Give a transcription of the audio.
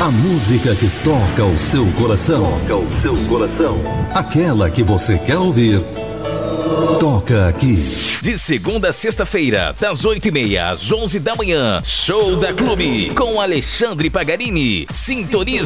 A música que toca o seu coração. Toca o seu coração. Aquela que você quer ouvir. Toca aqui. De segunda a sexta-feira, das 8h30 às 11 da manhã. Show da Clube com Alexandre Pagarini. Sintonize.